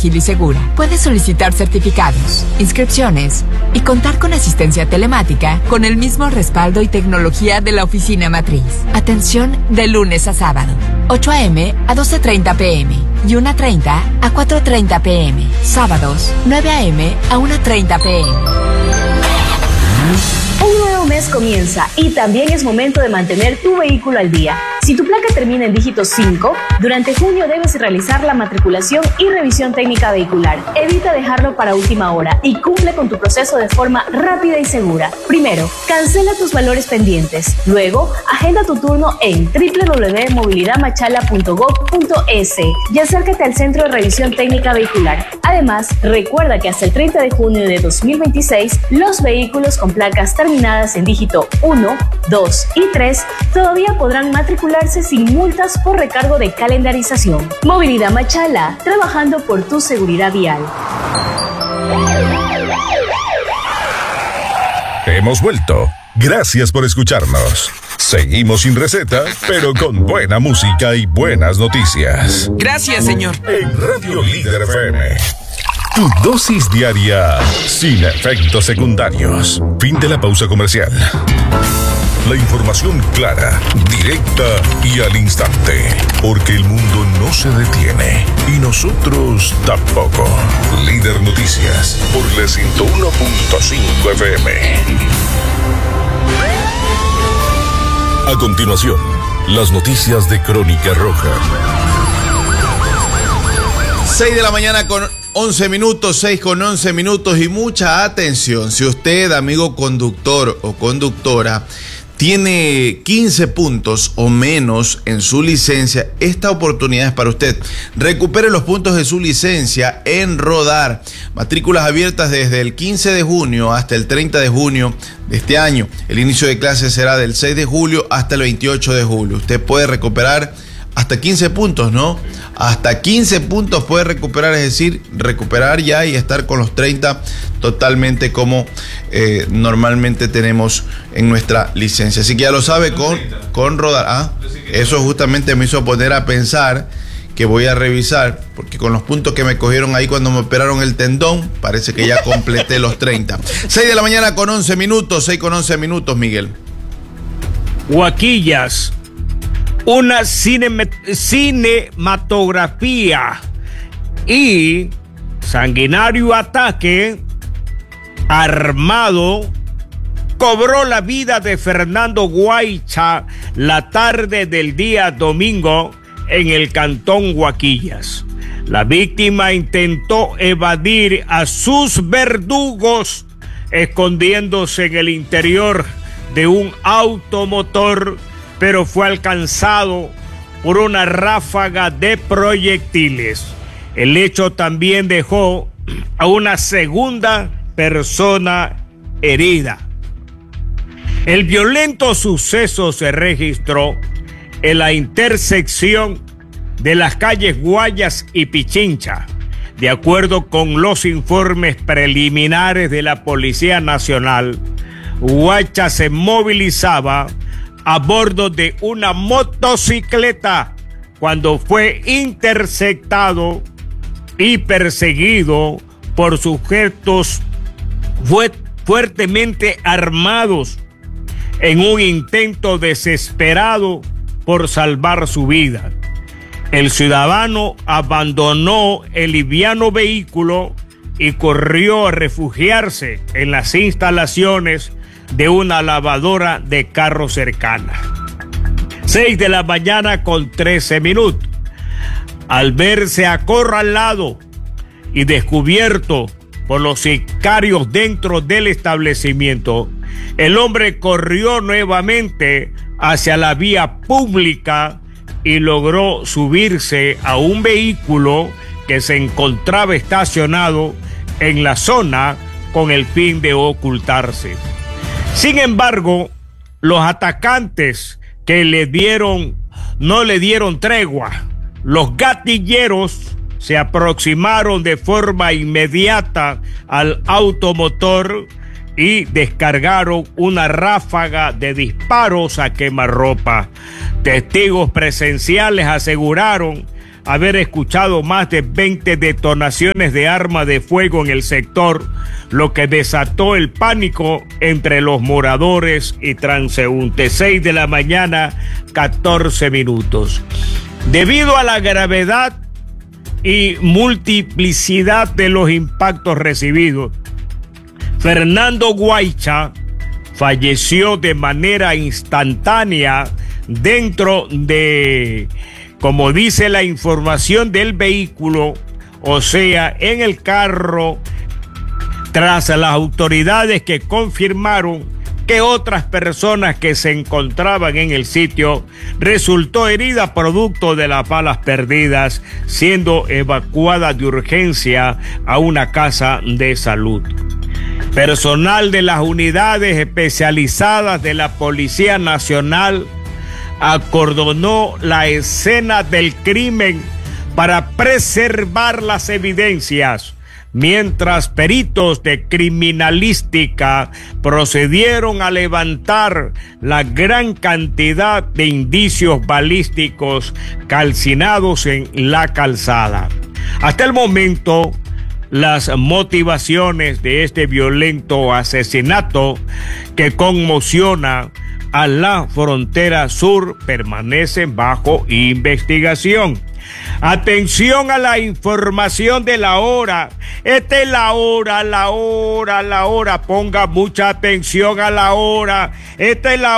ágil y segura. Puedes solicitar certificados, inscripciones y contar con asistencia telemática con el mismo respaldo y tecnología de la oficina matriz. Atención de lunes a sábado, 8 a.m. a 12:30 p.m. y 1:30 a 4:30 p.m. Sábados, 9 a.m. a 1:30 p.m. Un nuevo mes comienza y también es momento de mantener tu vehículo al día. Si tu placa termina en dígito 5, durante junio debes realizar la matriculación y revisión técnica vehicular. Evita dejarlo para última hora y cumple con tu proceso de forma rápida y segura. Primero, cancela tus valores pendientes. Luego, agenda tu turno en www.movilidadmachala.gov.es y acércate al Centro de Revisión Técnica Vehicular. Además, recuerda que hasta el 30 de junio de 2026, los vehículos con placas terminadas en dígito 1, 2 y 3 todavía podrán matricularse sin multas por recargo de calendarización. Movilidad Machala, trabajando por tu seguridad vial. Hemos vuelto. Gracias por escucharnos. Seguimos sin receta, pero con buena música y buenas noticias. Gracias, señor. En Radio Líder FM. Tu dosis diaria sin efectos secundarios. Fin de la pausa comercial. La información clara, directa y al instante. Porque el mundo no se detiene. Y nosotros tampoco. Líder Noticias. Por la 101.5 FM. A continuación, las noticias de Crónica Roja. 6 de la mañana con 11 minutos, 6 con 11 minutos y mucha atención. Si usted, amigo conductor o conductora, tiene 15 puntos o menos en su licencia, esta oportunidad es para usted. Recupere los puntos de su licencia en Rodar. Matrículas abiertas desde el 15 de junio hasta el 30 de junio de este año. El inicio de clases será del 6 de julio hasta el 28 de julio. Usted puede recuperar hasta 15 puntos, ¿no? Hasta 15 puntos puede recuperar, es decir, recuperar ya y estar con los 30 totalmente como normalmente tenemos en nuestra licencia. Así que ya lo sabe con Rodar. ¿Ah? Eso justamente me hizo poner a pensar que voy a revisar, porque con los puntos que me cogieron ahí cuando me operaron el tendón, parece que ya completé los 30. 6 de la mañana con 11 minutos, 6 con 11 minutos, Miguel. Huaquillas. Una cinematografía y sanguinario ataque armado cobró la vida de Fernando Guaycha la tarde del día domingo en el cantón Huaquillas. La víctima intentó evadir a sus verdugos escondiéndose en el interior de un automotor, pero fue alcanzado por una ráfaga de proyectiles. El hecho también dejó a una segunda persona herida. El violento suceso se registró en la intersección de las calles Guayas y Pichincha. De acuerdo con los informes preliminares de la Policía Nacional, Guaycha se movilizaba a bordo de una motocicleta cuando fue interceptado y perseguido por sujetos fuertemente armados en un intento desesperado por salvar su vida. El ciudadano abandonó el liviano vehículo y corrió a refugiarse en las instalaciones de una lavadora de carros cercana. 6 de la mañana con 13 minutos. Al verse acorralado y descubierto por los sicarios dentro del establecimiento, el hombre corrió nuevamente hacia la vía pública y logró subirse a un vehículo que se encontraba estacionado en la zona con el fin de ocultarse. Sin embargo, los atacantes no le dieron tregua. Los gatilleros se aproximaron de forma inmediata al automotor y descargaron una ráfaga de disparos a quemarropa. Testigos presenciales aseguraron haber escuchado más de 20 detonaciones de arma de fuego en el sector, lo que desató el pánico entre los moradores y transeúntes. 6 de la mañana, 14 minutos. Debido a la gravedad y multiplicidad de los impactos recibidos, Fernando Guaycha falleció de manera instantánea dentro de, como dice la información del vehículo, o sea, en el carro, tras las autoridades que confirmaron que otras personas que se encontraban en el sitio resultó herida producto de las balas perdidas, siendo evacuada de urgencia a una casa de salud. Personal de las unidades especializadas de la Policía Nacional acordonó la escena del crimen para preservar las evidencias, mientras peritos de criminalística procedieron a levantar la gran cantidad de indicios balísticos calcinados en la calzada. Hasta el momento, las motivaciones de este violento asesinato que conmociona a la frontera sur permanecen bajo investigación. Atención a la información de la hora. Esta es la hora. Ponga mucha atención a la hora. Esta es la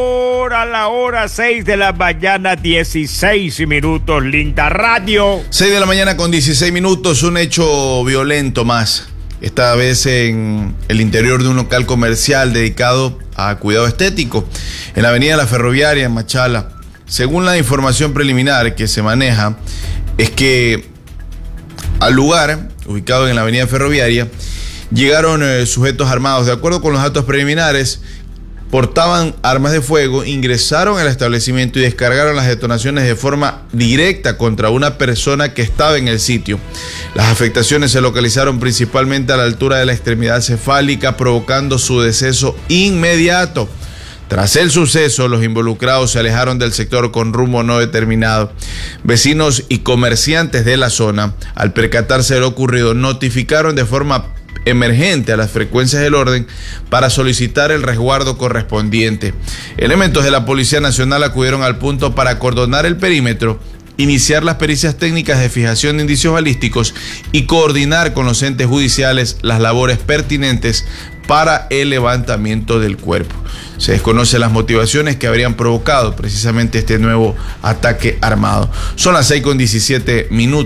hora. 6 de la mañana, 16 minutos. Linda radio. 6 de la mañana con 16 minutos. Un hecho violento más. Esta vez en el interior de un local comercial dedicado a cuidado estético, en la avenida La Ferroviaria, en Machala. Según la información preliminar que se maneja, es que al lugar, ubicado en la avenida Ferroviaria, llegaron sujetos armados. De acuerdo con los datos preliminares, portaban armas de fuego, ingresaron al establecimiento y descargaron las detonaciones de forma directa contra una persona que estaba en el sitio. Las afectaciones se localizaron principalmente a la altura de la extremidad cefálica, provocando su deceso inmediato. Tras el suceso, los involucrados se alejaron del sector con rumbo no determinado. Vecinos y comerciantes de la zona, al percatarse de lo ocurrido, notificaron de forma emergente a las frecuencias del orden para solicitar el resguardo correspondiente. Elementos de la Policía Nacional acudieron al punto para acordonar el perímetro, iniciar las pericias técnicas de fijación de indicios balísticos y coordinar con los entes judiciales las labores pertinentes para el levantamiento del cuerpo. Se desconocen las motivaciones que habrían provocado precisamente este nuevo ataque armado. Son las 6:17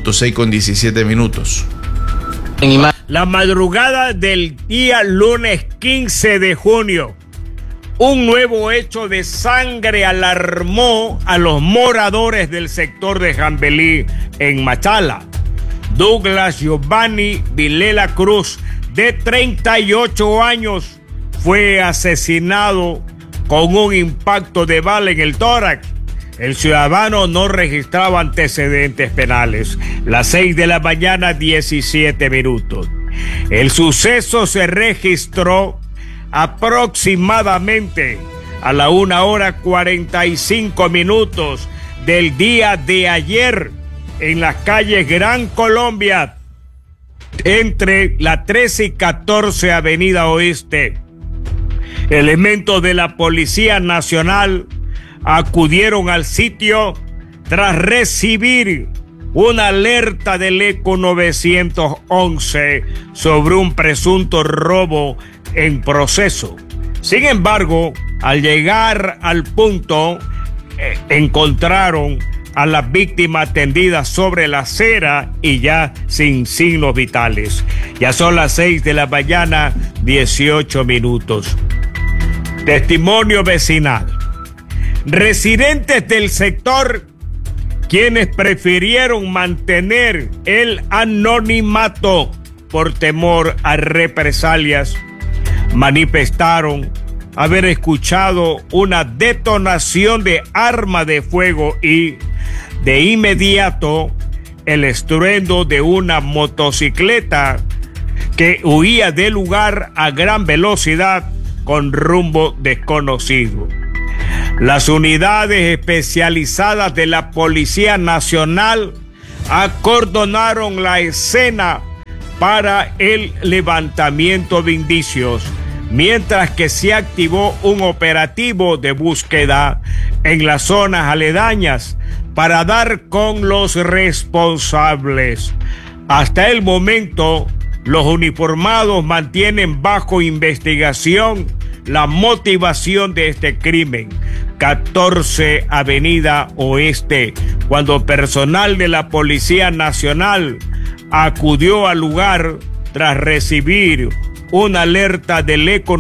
minutos. La madrugada del día lunes 15 de junio, un nuevo hecho de sangre alarmó a los moradores del sector de Jambelí, en Machala. Douglas Giovanni Vilela Cruz, de 38 años, fue asesinado con un impacto de bala en el tórax. El ciudadano no registraba antecedentes penales. Las 6 de la mañana, 17 minutos. El suceso se registró aproximadamente a la 1:45 del día de ayer en las calles Gran Colombia, entre la 13 y 14 Avenida Oeste. Elementos de la Policía Nacional acudieron al sitio tras recibir una alerta del ECO 911 sobre un presunto robo en proceso. Sin embargo, al llegar al punto, encontraron a la víctima tendida sobre la acera y ya sin signos vitales. Ya son las 6 de la mañana, 18 minutos. Testimonio vecinal. Residentes del sector, quienes prefirieron mantener el anonimato por temor a represalias, manifestaron haber escuchado una detonación de arma de fuego y, de inmediato, el estruendo de una motocicleta que huía del lugar a gran velocidad con rumbo desconocido. Las unidades especializadas de la Policía Nacional acordonaron la escena para el levantamiento de indicios, mientras que se activó un operativo de búsqueda en las zonas aledañas para dar con los responsables. Hasta el momento, los uniformados mantienen bajo investigación la motivación de este crimen. 14 Avenida Oeste, cuando personal de la Policía Nacional acudió al lugar tras recibir una alerta del ECO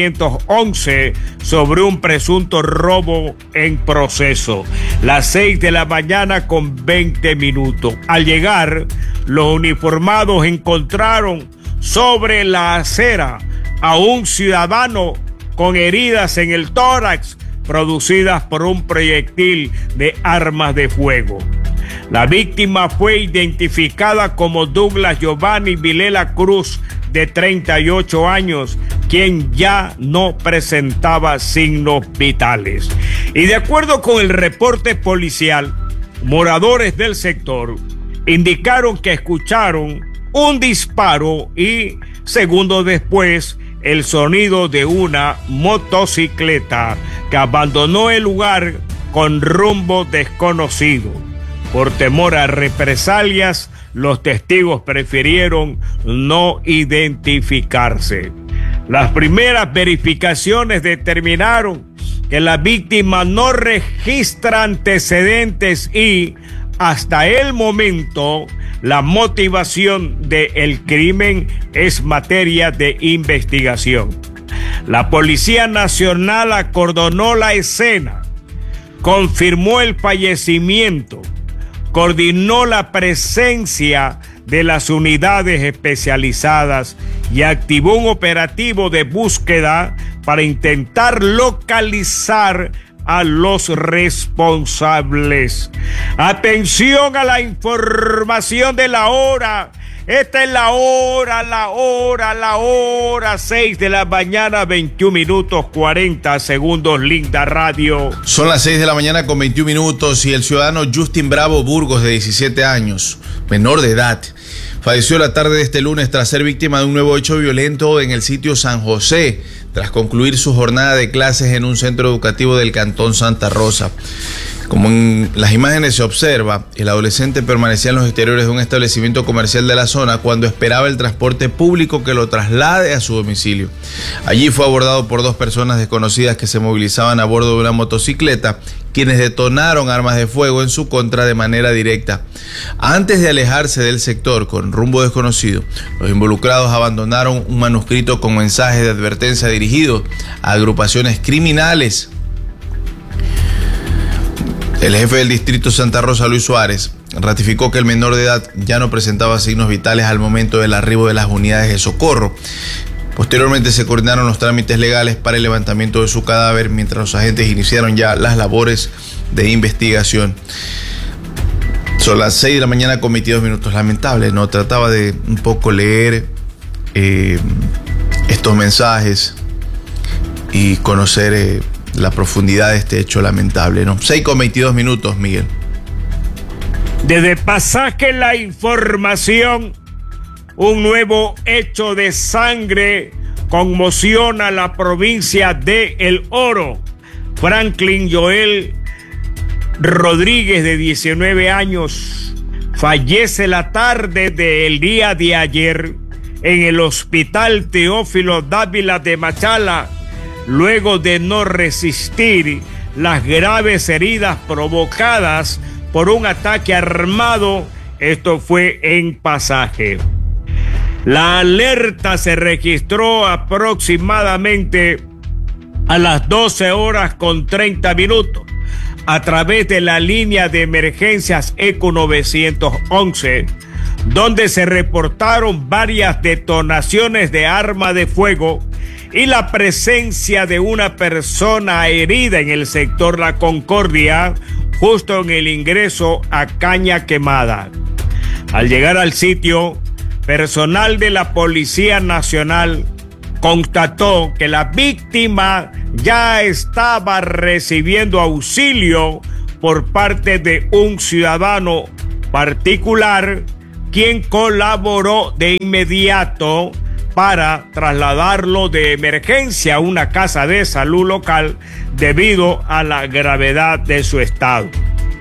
911 sobre un presunto robo en proceso. Las 6 de la mañana con 20 minutos. Al llegar, los uniformados encontraron sobre la acera a un ciudadano con heridas en el tórax producidas por un proyectil de armas de fuego. La víctima fue identificada como Douglas Giovanni Vilela Cruz, de 38 años, quien ya no presentaba signos vitales. Y de acuerdo con el reporte policial, moradores del sector indicaron que escucharon un disparo y segundos después el sonido de una motocicleta que abandonó el lugar con rumbo desconocido. Por temor a represalias, los testigos prefirieron no identificarse. Las primeras verificaciones determinaron que la víctima no registra antecedentes y, hasta el momento, la motivación del crimen es materia de investigación. La Policía Nacional acordonó la escena, confirmó el fallecimiento, coordinó la presencia de las unidades especializadas y activó un operativo de búsqueda para intentar localizar a los responsables. Atención a la información de la hora. Esta es la hora, 6 de la mañana, 21 minutos, 40 segundos, Linda Radio. Son las 6 de la mañana con 21 minutos y el ciudadano Justin Bravo Burgos, de 17 años, menor de edad, falleció la tarde de este lunes tras ser víctima de un nuevo hecho violento en el sitio San José, tras concluir su jornada de clases en un centro educativo del Cantón Santa Rosa. Como en las imágenes se observa, el adolescente permanecía en los exteriores de un establecimiento comercial de la zona cuando esperaba el transporte público que lo traslade a su domicilio. Allí fue abordado por dos personas desconocidas que se movilizaban a bordo de una motocicleta, quienes detonaron armas de fuego en su contra de manera directa. Antes de alejarse del sector con rumbo desconocido, los involucrados abandonaron un manuscrito con mensajes de advertencia dirigidos a agrupaciones criminales. El jefe del distrito Santa Rosa, Luis Suárez, ratificó que el menor de edad ya no presentaba signos vitales al momento del arribo de las unidades de socorro. Posteriormente se coordinaron los trámites legales para el levantamiento de su cadáver, mientras los agentes iniciaron ya las labores de investigación. Son las 6 de la mañana con 22 minutos. Lamentable, ¿no? Trataba de un poco leer estos mensajes y conocer la profundidad de este hecho lamentable, ¿no? 6 con 22 minutos, Miguel. Desde Pasaje la información, un nuevo hecho de sangre conmociona la provincia de El Oro. Franklin Joel Rodríguez, de 19 años, fallece la tarde del día de ayer en el Hospital Teófilo Dávila de Machala, luego de no resistir las graves heridas provocadas por un ataque armado. Esto fue en Pasaje. La alerta se registró aproximadamente a las 12 horas con 30 minutos a través de la línea de emergencias ECO 911, donde se reportaron varias detonaciones de arma de fuego y la presencia de una persona herida en el sector La Concordia, justo en el ingreso a Caña Quemada. Al llegar al sitio, personal de la Policía Nacional constató que la víctima ya estaba recibiendo auxilio por parte de un ciudadano particular, quien colaboró de inmediato para trasladarlo de emergencia a una casa de salud local debido a la gravedad de su estado.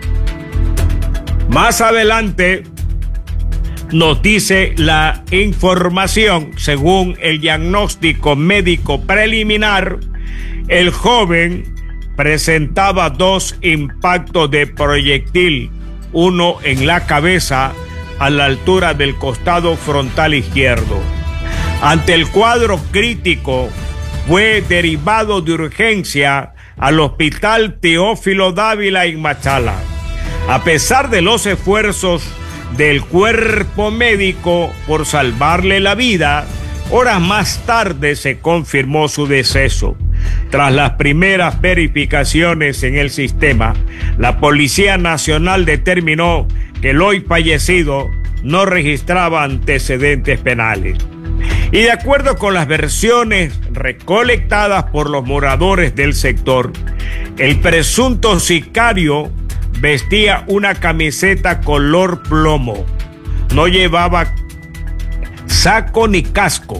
Más adelante nos dice la información, según el diagnóstico médico preliminar, el joven presentaba 2 impactos de proyectil, uno en la cabeza a la altura del costado frontal izquierdo. Ante el cuadro crítico, fue derivado de urgencia al Hospital Teófilo Dávila en Machala. A pesar de los esfuerzos del cuerpo médico por salvarle la vida, horas más tarde se confirmó su deceso. Tras las primeras verificaciones en el sistema, la Policía Nacional determinó que el hoy fallecido no registraba antecedentes penales. Y de acuerdo con las versiones recolectadas por los moradores del sector, el presunto sicario vestía una camiseta color plomo, no llevaba saco ni casco.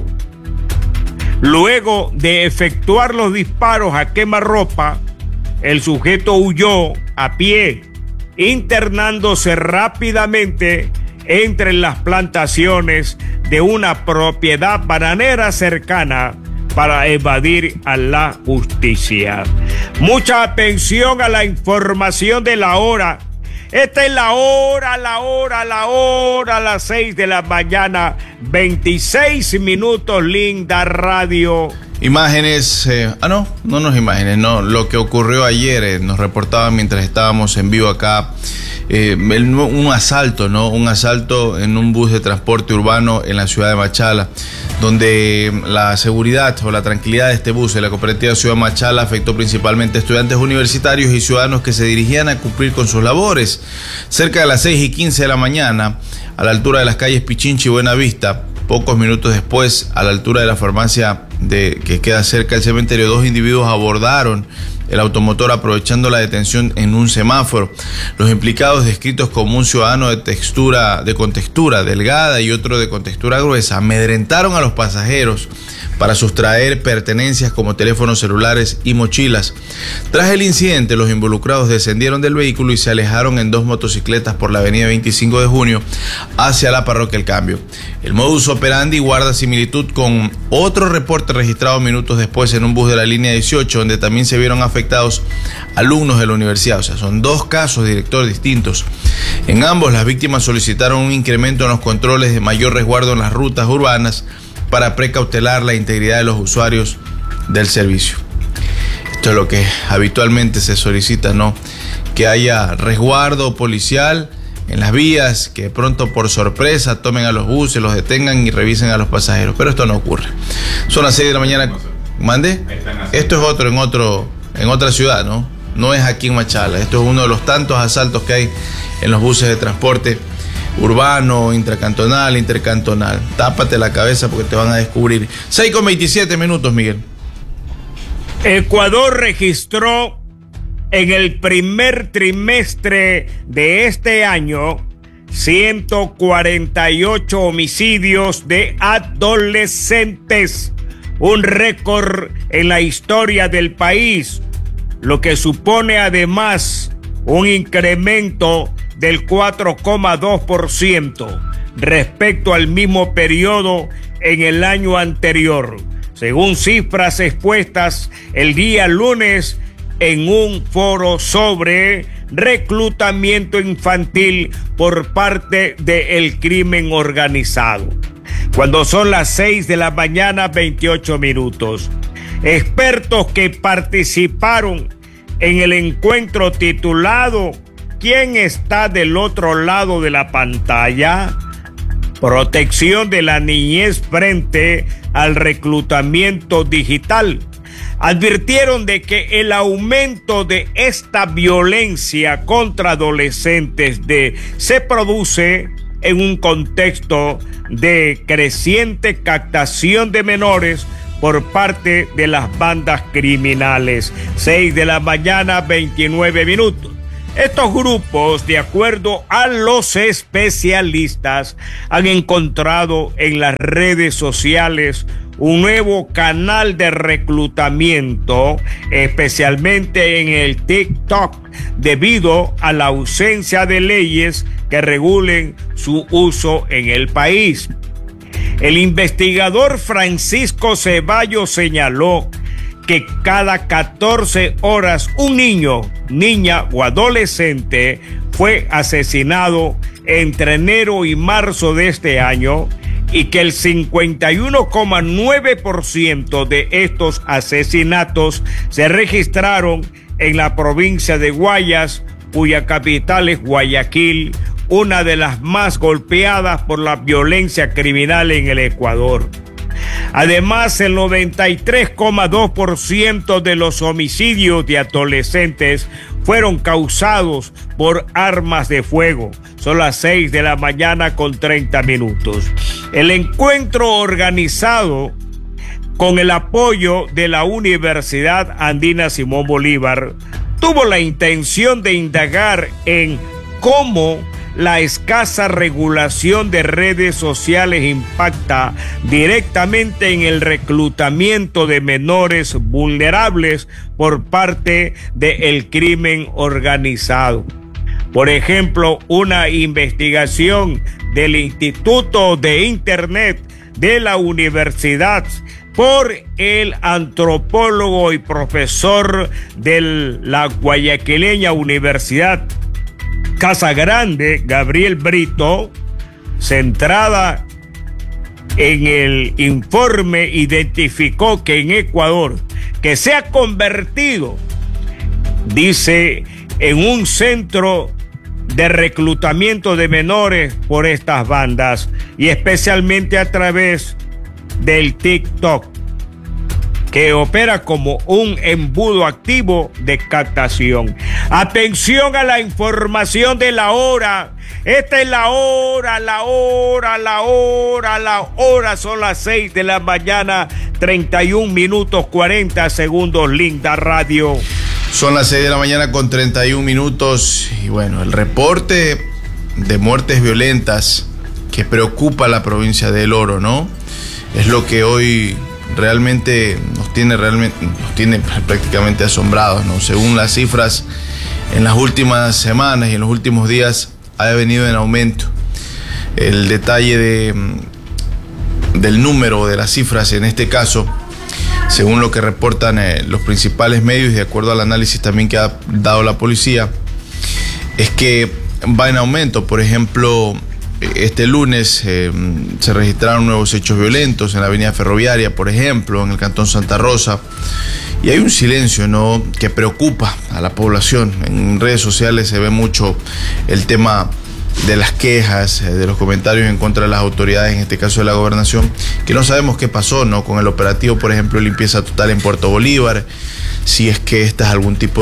Luego de efectuar los disparos a quemarropa, el sujeto huyó a pie, internándose rápidamente entre las plantaciones de una propiedad bananera cercana para evadir a la justicia. Mucha atención a la información de la hora. Esta es la hora, las 6 de la mañana, 26 minutos, linda radio. Imágenes, no imágenes, lo que ocurrió ayer, nos reportaban mientras estábamos en vivo acá, un asalto, ¿no? Un asalto en un bus de transporte urbano en la ciudad de Machala, donde la seguridad o la tranquilidad de este bus en la cooperativa Ciudad Machala afectó principalmente a estudiantes universitarios y ciudadanos que se dirigían a cumplir con sus labores. Cerca de las 6:15 de la mañana, a la altura de las calles Pichincha y Buenavista, pocos minutos después, a la altura de la farmacia que queda cerca del cementerio, 2 individuos abordaron el automotor aprovechando la detención en un semáforo. Los implicados, descritos como un ciudadano de contextura delgada y otro de contextura gruesa, amedrentaron a los pasajeros para sustraer pertenencias como teléfonos celulares y mochilas. Tras el incidente, los involucrados descendieron del vehículo y se alejaron en 2 motocicletas por la avenida 25 de junio hacia la parroquia El Cambio. El modus operandi guarda similitud con otro reporte registrado minutos después en un bus de la línea 18, donde también se vieron afectados alumnos de la universidad. O sea, son 2 casos, director, distintos. En ambos, las víctimas solicitaron un incremento en los controles de mayor resguardo en las rutas urbanas para precautelar la integridad de los usuarios del servicio. Esto es lo que habitualmente se solicita, ¿no? Que haya resguardo policial en las vías, que pronto por sorpresa tomen a los buses, los detengan y revisen a los pasajeros. Pero esto no ocurre. Son las 6 de la mañana. ¿Mande? Esto es en otra ciudad, ¿no? No es aquí en Machala. Esto es uno de los tantos asaltos que hay en los buses de transporte urbano, intracantonal, intercantonal. Tápate la cabeza porque te van a descubrir. 6:27 minutos, Miguel. Ecuador registró en el primer trimestre de este año 148 homicidios de adolescentes, un récord en la historia del país, lo que supone además un incremento del 4,2% respecto al mismo periodo en el año anterior, según cifras expuestas el día lunes en un foro sobre reclutamiento infantil por parte del crimen organizado. Cuando son las 6 de la mañana, 28 minutos. Expertos que participaron en el encuentro titulado ¿Quién está del otro lado de la pantalla? Protección de la niñez frente al reclutamiento digital. Advirtieron de que el aumento de esta violencia contra adolescentes se produce en un contexto de creciente captación de menores por parte de las bandas criminales. 6 de la mañana, 29 minutos. Estos grupos, de acuerdo a los especialistas, han encontrado en las redes sociales un nuevo canal de reclutamiento, especialmente en el TikTok, debido a la ausencia de leyes que regulen su uso en el país. El investigador Francisco Ceballos señaló que cada 14 horas un niño, niña o adolescente fue asesinado entre enero y marzo de este año, y que el 51,9% de estos asesinatos se registraron en la provincia de Guayas, cuya capital es Guayaquil, una de las más golpeadas por la violencia criminal en el Ecuador. Además, el 93,2% de los homicidios de adolescentes fueron causados por armas de fuego. Son las 6:30 a.m. El encuentro, organizado con el apoyo de la Universidad Andina Simón Bolívar, tuvo la intención de indagar en cómo la escasa regulación de redes sociales impacta directamente en el reclutamiento de menores vulnerables por parte del crimen organizado. Por ejemplo, una investigación del Instituto de Internet de la Universidad por el antropólogo y profesor de la guayaquileña Universidad Casa Grande, Gabriel Brito, centrada en el informe, identificó que en Ecuador, que se ha convertido, dice, en un centro de reclutamiento de menores por estas bandas, y especialmente a través del TikTok, que opera como un embudo activo de captación. Atención a la información de la hora. Esta es la hora. Son las 6:31 a.m. Linda Radio. Son las 6:31 a.m. Y bueno, el reporte de muertes violentas que preocupa a la provincia del Oro, ¿no? Es lo que hoy realmente nos tiene prácticamente asombrados, ¿no? Según las cifras, en las últimas semanas y en los últimos días ha venido en aumento. El detalle del número de las cifras en este caso, según lo que reportan los principales medios y de acuerdo al análisis también que ha dado la policía, es que va en aumento. Por ejemplo, este lunes se registraron nuevos hechos violentos en la avenida Ferroviaria, por ejemplo, en el cantón Santa Rosa, y hay un silencio, ¿no?, que preocupa a la población. En redes sociales se ve mucho el tema de las quejas, de los comentarios en contra de las autoridades, en este caso de la gobernación, que no sabemos qué pasó, ¿no?, con el operativo, por ejemplo, limpieza total en Puerto Bolívar, si es que esto es algún tipo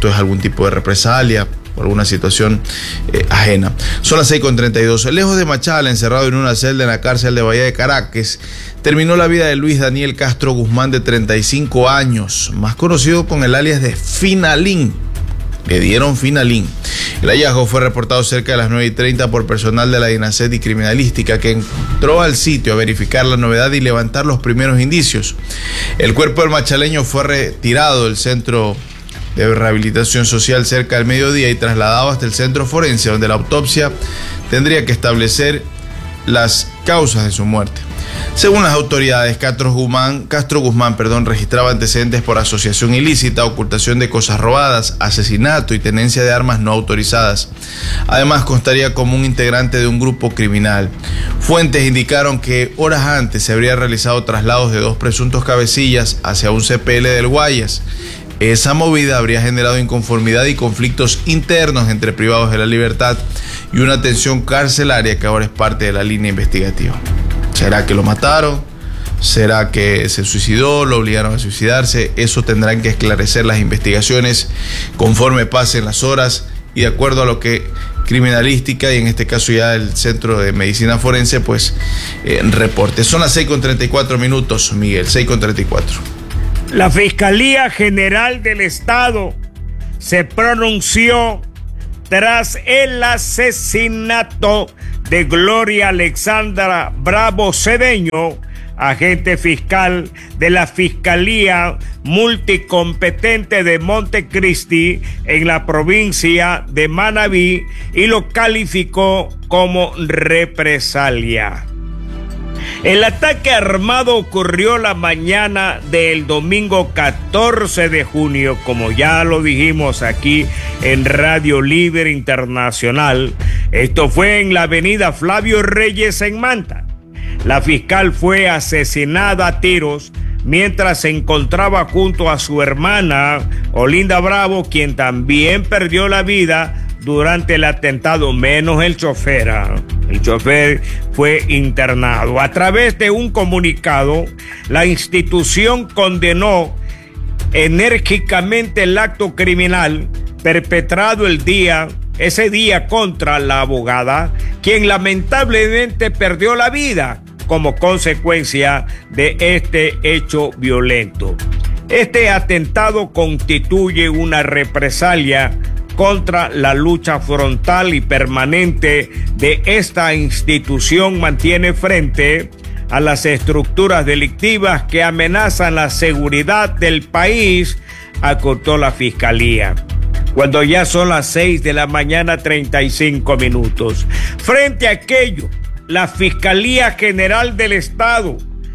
de represalia por alguna situación ajena. Son las 6:32. Lejos de Machala, encerrado en una celda en la cárcel de Bahía de Caracas, terminó la vida de Luis Daniel Castro Guzmán, de 35 años, más conocido con el alias de Finalín. Le dieron Finalín. El hallazgo fue reportado cerca de las 9:30 por personal de la DINASET y Criminalística, que entró al sitio a verificar la novedad y levantar los primeros indicios. El cuerpo del machaleño fue retirado del centro de rehabilitación social cerca del mediodía y trasladado hasta el centro forense, donde la autopsia tendría que establecer las causas de su muerte. Según las autoridades, Castro Guzmán, registraba antecedentes por asociación ilícita, ocultación de cosas robadas, asesinato y tenencia de armas no autorizadas. Además, constaría como un integrante de un grupo criminal. Fuentes indicaron que horas antes se habría realizado traslados de 2 presuntos cabecillas hacia un CPL del Guayas. Esa movida habría generado inconformidad y conflictos internos entre privados de la libertad y una tensión carcelaria que ahora es parte de la línea investigativa. ¿Será que lo mataron? ¿Será que se suicidó? ¿Lo obligaron a suicidarse? Eso tendrán que esclarecer las investigaciones conforme pasen las horas y de acuerdo a lo que Criminalística y en este caso ya el Centro de Medicina Forense reporte. Son las 6:34 a.m, Miguel, 6:34. La Fiscalía General del Estado se pronunció tras el asesinato de Gloria Alexandra Bravo Cedeño, agente fiscal de la Fiscalía Multicompetente de Montecristi en la provincia de Manabí, y lo calificó como represalia. El ataque armado ocurrió la mañana del domingo 14 de junio, como ya lo dijimos aquí en Radio Libre Internacional. Esto fue en la avenida Flavio Reyes en Manta. La fiscal fue asesinada a tiros mientras se encontraba junto a su hermana Olinda Bravo, quien también perdió la vida durante el atentado, menos el chofer. El chofer fue internado. A través de un comunicado, la institución condenó enérgicamente el acto criminal perpetrado ese día contra la abogada, quien lamentablemente perdió la vida como consecuencia de este hecho violento. Este atentado constituye una represalia contra la lucha frontal y permanente de esta institución. Mantiene frente a las estructuras delictivas que amenazan la seguridad del país, acotó la Fiscalía. Cuando ya son las 6 de la mañana, 35 minutos. Frente a aquello, la Fiscalía General del Estado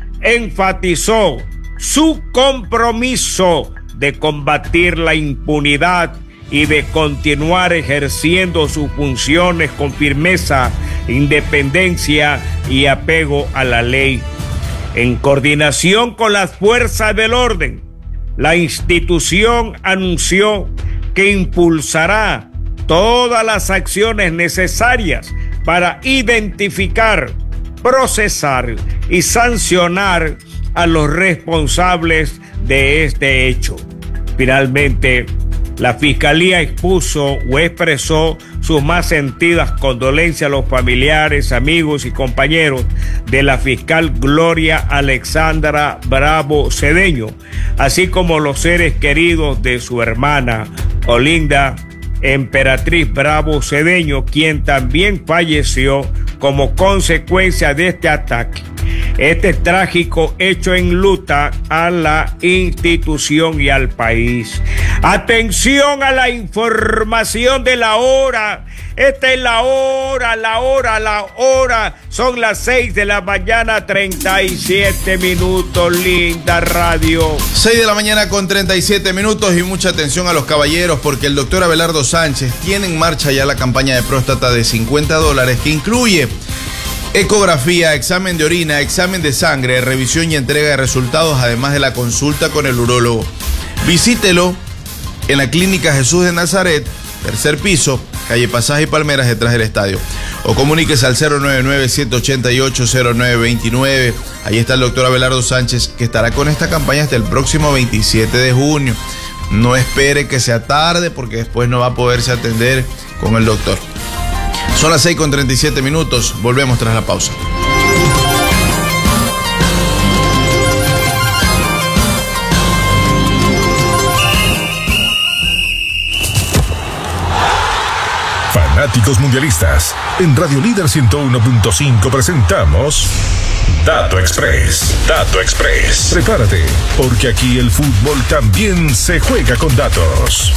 enfatizó su compromiso de combatir la impunidad y de continuar ejerciendo sus funciones con firmeza, independencia y apego a la ley. En coordinación con las fuerzas del orden, la institución anunció que impulsará todas las acciones necesarias para identificar, procesar y sancionar a los responsables de este hecho. Finalmente, la Fiscalía expresó sus más sentidas condolencias a los familiares, amigos y compañeros de la fiscal Gloria Alexandra Bravo Cedeño, así como los seres queridos de su hermana Olinda Emperatriz Bravo Cedeño, quien también falleció como consecuencia de este ataque. Este trágico hecho enluta a la institución y al país. Atención a la información de la hora. Esta es la hora. Son las 6 de la mañana, 37 minutos, linda radio. 6 de la mañana con 37 minutos y mucha atención a los caballeros, porque el doctor Abelardo Sánchez tiene en marcha ya la campaña de próstata de $50 que incluye ecografía, examen de orina, examen de sangre, revisión y entrega de resultados, además de la consulta con el urólogo. Visítelo en la Clínica Jesús de Nazaret, tercer piso, calle Pasaje y Palmeras, detrás del estadio. O comuníquese al 099-788-0929. Ahí está el doctor Abelardo Sánchez, que estará con esta campaña hasta el próximo 27 de junio. No espere que sea tarde, porque después no va a poderse atender con el doctor. Son las 6 con 37 minutos. Volvemos tras la pausa. Fanáticos mundialistas, en Radio Líder 101.5 presentamos Dato Express. Dato Express. Prepárate, porque aquí el fútbol también se juega con datos.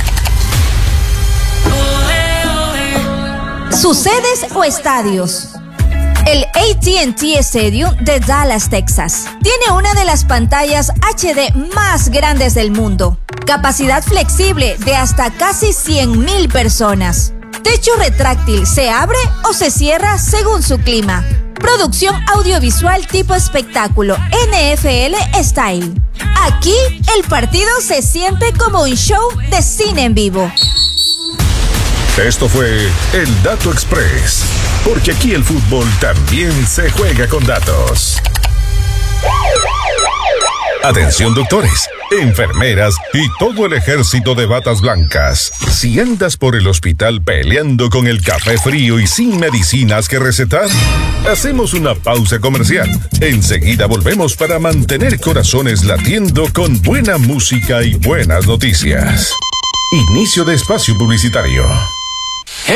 Sus sedes o estadios. El AT&T Stadium de Dallas, Texas, tiene una de las pantallas HD más grandes del mundo. Capacidad flexible de hasta casi 100,000 personas. Techo retráctil, se abre o se cierra según su clima. Producción audiovisual tipo espectáculo, NFL Style. Aquí el partido se siente como un show de cine en vivo. Esto fue el Dato Express, porque aquí el fútbol también se juega con datos. Atención doctores, enfermeras y todo el ejército de batas blancas. Si andas por el hospital peleando con el café frío y sin medicinas que recetar, hacemos una pausa comercial. Enseguida volvemos para mantener corazones latiendo con buena música y buenas noticias. Inicio de espacio publicitario. En